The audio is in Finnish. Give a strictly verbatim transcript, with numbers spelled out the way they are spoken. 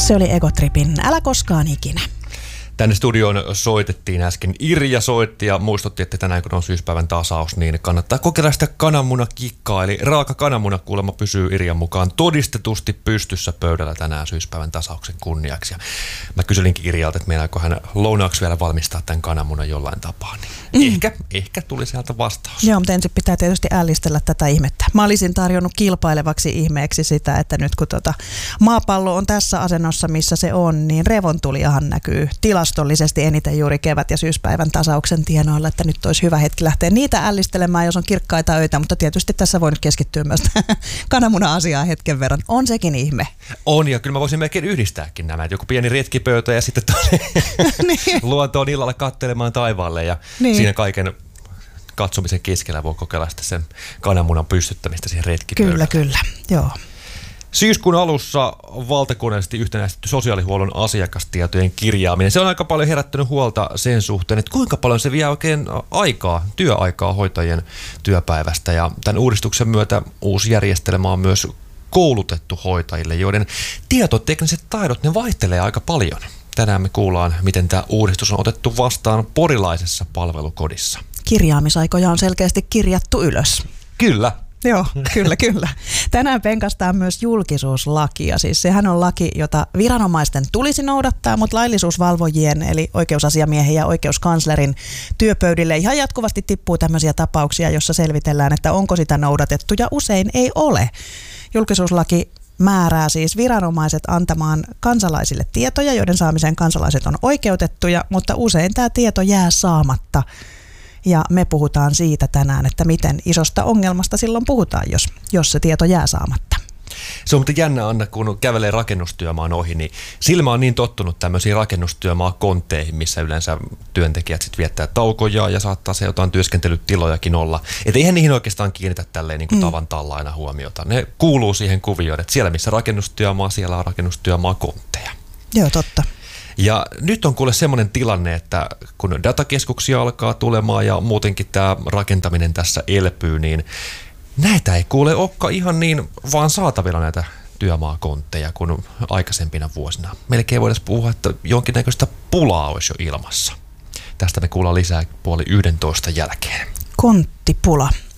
Se oli Egotripin Älä koskaan ikinä. Tänne studioon soitettiin äsken. Irja soitti ja muistutti, että tänään kun on syyspäivän tasaus, niin kannattaa kokeilla sitä kananmunakikkaa. Eli raaka kananmuna kuulemma pysyy Irjan mukaan todistetusti pystyssä pöydällä tänään syyspäivän tasauksen kunniaksi. Ja mä kyselinkin Irjalta, että meinaako hän lounaaksi vielä valmistaa tämän kananmunan jollain tapaa. Niin mm. ehkä, ehkä tuli sieltä vastaus. Joo, mutta ensin pitää tietysti ällistellä tätä ihmettä. Mä olisin tarjonnut kilpailevaksi ihmeeksi sitä, että nyt kun tota maapallo on tässä asennossa, missä se on, niin revontuliahan näkyy tilastollisesti eniten juuri kevät- ja syyspäivän tasauksen tienoilla, että nyt olisi hyvä hetki lähteä niitä ällistelemään, jos on kirkkaita öitä, mutta tietysti tässä voi nyt keskittyä myös kananmuna-asiaan hetken verran. On sekin ihme. On, ja kyllä mä voisin melkein yhdistääkin nämä, että joku pieni retkipöytä ja sitten niin. luontoon illalla katselemaan taivaalle ja niin. siinä kaiken katsomisen keskellä voi kokeilla sitten sen kananmunan pystyttämistä siihen retkipöydälle. Kyllä, kyllä, joo. Syyskuun alussa valtakunnallisesti yhtenäistetty sosiaalihuollon asiakastietojen kirjaaminen. Se on aika paljon herättänyt huolta sen suhteen, että kuinka paljon se vie oikein aikaa, työaikaa hoitajien työpäivästä. Ja tämän uudistuksen myötä uusi järjestelmä on myös koulutettu hoitajille, joiden tietotekniset taidot ne vaihtelee aika paljon. Tänään me kuullaan, miten tämä uudistus on otettu vastaan porilaisessa palvelukodissa. Kirjaamisaikoja on selkeästi kirjattu ylös. Kyllä. Joo, kyllä, kyllä. Tänään penkastaan myös julkisuuslakia. Siis sehän on laki, jota viranomaisten tulisi noudattaa, mutta laillisuusvalvojien eli oikeusasiamiehen ja oikeuskanslerin työpöydille ihan jatkuvasti tippuu tämmöisiä tapauksia, jossa selvitellään, että onko sitä noudatettu ja usein ei ole. Julkisuuslaki määrää siis viranomaiset antamaan kansalaisille tietoja, joiden saamiseen kansalaiset on oikeutettuja, mutta usein tämä tieto jää saamatta. Ja me puhutaan siitä tänään, että miten isosta ongelmasta silloin puhutaan, jos, jos se tieto jää saamatta. Se on mutta jännä, Anna, kun kävelee rakennustyömaan ohi, niin silmä on niin tottunut tämmöisiin rakennustyömaa-kontteihin, missä yleensä työntekijät sitten viettää taukoja ja saattaa se jotain työskentelytilojakin olla. Että eihän niihin oikeastaan kiinnitä tälleen niin kuin mm. tavan tallaina huomiota. Ne kuuluu siihen kuvioon, että siellä missä rakennustyömaa, siellä on rakennustyömaa-kontteja. Joo, totta. Ja nyt on kuule semmoinen tilanne, että kun datakeskuksia alkaa tulemaan ja muutenkin tämä rakentaminen tässä elpyy, niin näitä ei kuule olekaan ihan niin vaan saatavilla näitä työmaakontteja kuin aikaisempina vuosina. Melkein voitaisiin puhua, että jonkinnäköistä pulaa olisi jo ilmassa. Tästä me kuullaan lisää puoli yhdentoista jälkeen. Konttipula.